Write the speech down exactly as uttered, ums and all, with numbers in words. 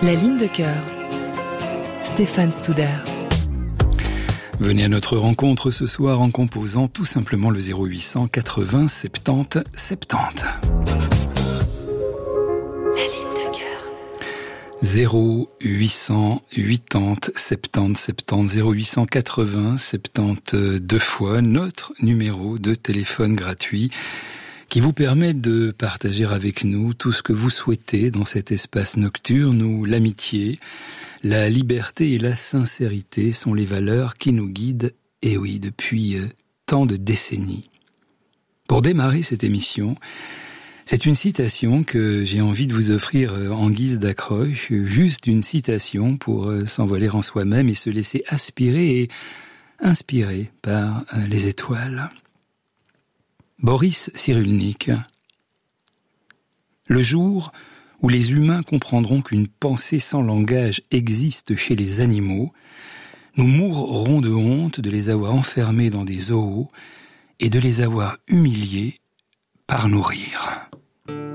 La ligne de cœur. Stéphane Studer. Venez à notre rencontre ce soir en composant tout simplement le zéro huit cent quatre-vingts soixante-dix soixante-dix. La ligne de cœur. zéro huit cent quatre-vingts soixante-dix soixante-dix, zéro huit cent quatre-vingts soixante-dix deux fois notre numéro de téléphone gratuit qui vous permet de partager avec nous tout ce que vous souhaitez dans cet espace nocturne où l'amitié, la liberté et la sincérité sont les valeurs qui nous guident, et oui, depuis tant de décennies. Pour démarrer cette émission, c'est une citation que j'ai envie de vous offrir en guise d'accroche, juste une citation pour s'envoler en soi-même et se laisser aspirer et inspirer par les étoiles. Boris Cyrulnik. Le jour où les humains comprendront qu'une pensée sans langage existe chez les animaux, nous mourrons de honte de les avoir enfermés dans des zoos et de les avoir humiliés par nos rires.